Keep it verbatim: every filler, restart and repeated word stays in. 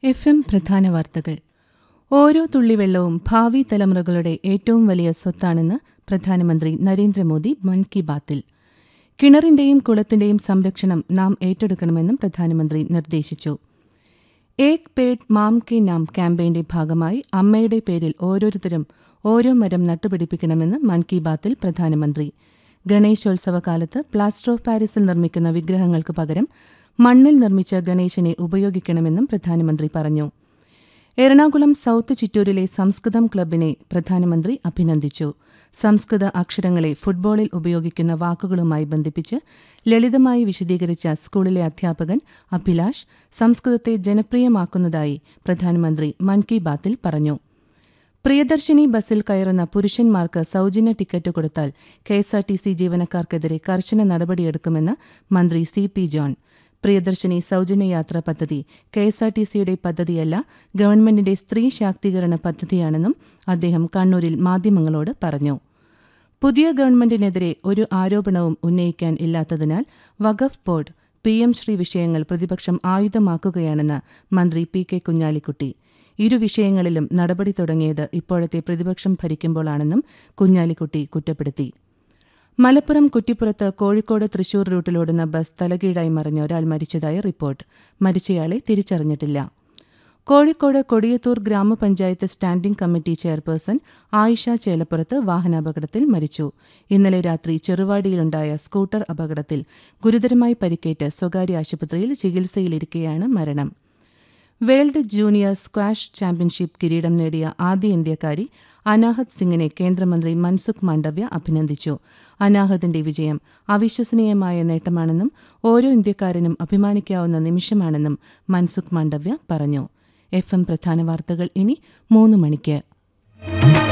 F M പ്രധാന വാർത്തകൾ. ഓരോ തുള്ളിവെള്ളവും ഭാവി തലമുറകളുടെ ഏറ്റവും വലിയ സ്വത്താണെന്ന് പ്രധാനമന്ത്രി നരേന്ദ്രമോദി മൻ കി ബാത്തിൽ. കിണറിന്റെയും കുളത്തിന്റെയും സംരക്ഷണം നാം ഏറ്റെടുക്കണമെന്നും പ്രധാനമന്ത്രി നിർദ്ദേശിച്ചു. ഏക് പേഡ് മാം കെ നാം ക്യാമ്പയിന്റെ ഭാഗമായി അമ്മയുടെ പേരിൽ ഓരോരുത്തരും ഓരോ മരം നട്ടുപിടിപ്പിക്കണമെന്ന് മൻ കി ബാത്തിൽ പ്രധാനമന്ത്രി. ഗണേശോത്സവകാലത്ത് പ്ലാസ്റ്റർ ഓഫ് പാരീസിൽ നിർമ്മിക്കുന്ന വിഗ്രഹങ്ങൾക്ക് പകരം മണ്ണിൽ നിർമ്മിച്ച ഗണേശനെ ഉപയോഗിക്കണമെന്നും പ്രധാനമന്ത്രി പറഞ്ഞു. എറണാകുളം സൌത്ത് ചിറ്റൂരിലെ സംസ്കൃതം ക്ലബിനെ പ്രധാനമന്ത്രി അഭിനന്ദിച്ചു. സംസ്കൃത അക്ഷരങ്ങളെ ഫുട്ബോളിൽ ഉപയോഗിക്കുന്ന വാക്കുകളുമായി ബന്ധിപ്പിച്ച് ലളിതമായി വിശദീകരിച്ച സ്കൂളിലെ അധ്യാപകൻ അഭിലാഷ് സംസ്കൃതത്തെ ജനപ്രിയമാക്കുന്നതായി പ്രധാനമന്ത്രി മൻ കി ബാത്തിൽ പറഞ്ഞു. പ്രിയദർശിനി ബസ്സിൽ കയറുന്ന പുരുഷന്മാർക്ക് സൌജന്യ ടിക്കറ്റ് കൊടുത്താൽ കെഎസ്ആർടിസി ജീവനക്കാർക്കെതിരെ കർശന നടപടിയെടുക്കുമെന്ന് മന്ത്രി സി പി ജോൺ. പ്രിയദർശിനി സൌജന്യ യാത്രാ പദ്ധതി കെഎസ്ആർടിസിയുടെ പദ്ധതിയല്ല, ഗവൺമെന്റിന്റെ സ്ത്രീ ശാക്തീകരണ പദ്ധതിയാണെന്നും അദ്ദേഹം കണ്ണൂരിൽ മാധ്യമങ്ങളോട് പറഞ്ഞു. പുതിയ ഗവൺമെന്റിനെതിരെ ഒരു ആരോപണവും ഉന്നയിക്കാൻ ഇല്ലാത്തതിനാൽ വഖഫ് ബോർഡ്, പി എം ശ്രീ വിഷയങ്ങൾ പ്രതിപക്ഷം ആയുധമാക്കുകയാണെന്ന് മന്ത്രി പി കെ കുഞ്ഞാലിക്കുട്ടി. ഇരു വിഷയങ്ങളിലും നടപടി തുടങ്ങിയത് ഇപ്പോഴത്തെ പ്രതിപക്ഷം ഭരിക്കുമ്പോഴാണെന്നും കുഞ്ഞാലിക്കുട്ടി കുറ്റപ്പെടുത്തി. മലപ്പുറം കുറ്റിപ്പുറത്ത് കോഴിക്കോട് തൃശൂർ റൂട്ടിലോടുന്ന ബസ് തലകീഴായി മറിഞ്ഞ ഒരാൾ മരിച്ചതായി റിപ്പോർട്ട്. മരിച്ചയാളെ തിരിച്ചറിഞ്ഞിട്ടില്ല. കോഴിക്കോട് കൊടിയത്തൂർ ഗ്രാമപഞ്ചായത്ത് സ്റ്റാൻഡിംഗ് കമ്മിറ്റി ചെയർപേഴ്സൺ ആയിഷ ചേലപ്പുറത്ത് വാഹനാപകടത്തിൽ മരിച്ചു. ഇന്നലെ രാത്രി ചെറുവാടിയിലുണ്ടായ സ്കൂട്ടർ അപകടത്തിൽ ഗുരുതരമായി പരിക്കേറ്റ് സ്വകാര്യ ആശുപത്രിയിൽ ചികിത്സയിലിരിക്കെയാണ് മരണം. വേൾഡ് ജൂനിയർ സ്ക്വാഷ് ചാമ്പ്യൻഷിപ്പ് കിരീടം നേടിയ ആദ്യ ഇന്ത്യക്കാരി അനാഹത് സിംഗിനെ കേന്ദ്രമന്ത്രി മൻസുഖ് മാണ്ഡവ്യ അഭിനന്ദിച്ചു. അനാഹത്തിന്റെ വിജയം അവിശ്വസനീയമായ നേട്ടമാണെന്നും ഓരോ ഇന്ത്യക്കാരനും അഭിമാനിക്കാവുന്ന നിമിഷമാണെന്നും മൻസുഖ് മാണ്ഡവ്യ പറഞ്ഞു. എഫ് എം പ്രധാന വാർത്തകൾ ഇനി മൂന്ന് മണിക്ക്.